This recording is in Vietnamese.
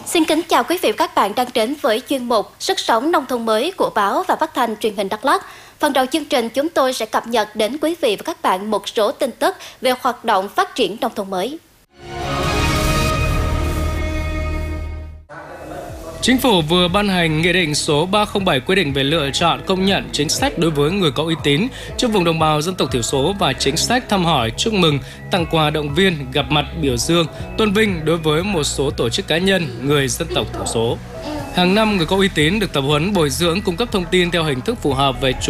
Xin kính chào quý vị và các bạn đang đến với chuyên mục Sức sống nông thôn mới của báo và phát thanh truyền hình Đắk Lắk. Phần đầu chương trình chúng tôi sẽ cập nhật đến quý vị và các bạn một số tin tức về hoạt động phát triển nông thôn mới. Chính phủ vừa ban hành Nghị định số 307 quy định về lựa chọn công nhận chính sách đối với người có uy tín trong vùng đồng bào dân tộc thiểu số và chính sách thăm hỏi, chúc mừng, tặng quà động viên, gặp mặt biểu dương, tôn vinh đối với một số tổ chức cá nhân người dân tộc thiểu số. Hàng năm, người có uy tín được tập huấn bồi dưỡng cung cấp thông tin theo hình thức phù hợp về